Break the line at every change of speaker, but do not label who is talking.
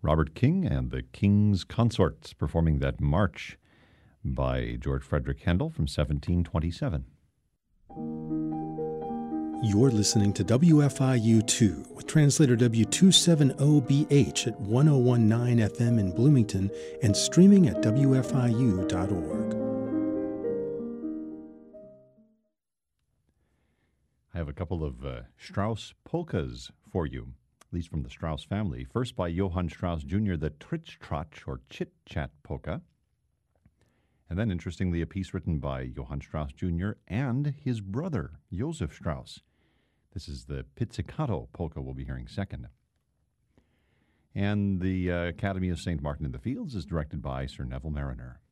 Robert King and the King's Consorts performing that march by George Frederick Handel from 1727.
You're listening to WFIU2 with translator W270BH at 1019 FM in Bloomington and streaming at WFIU.org.
I have a couple of Strauss polkas for you, at least from the Strauss family. First by Johann Strauss Jr., the Tritsch-Trotsch or Chit-Chat polka. And then, interestingly, a piece written by Johann Strauss Jr. and his brother, Joseph Strauss. This is the Pizzicato polka we'll be hearing second. And the Academy of St. Martin in the Fields is directed by Sir Neville Mariner.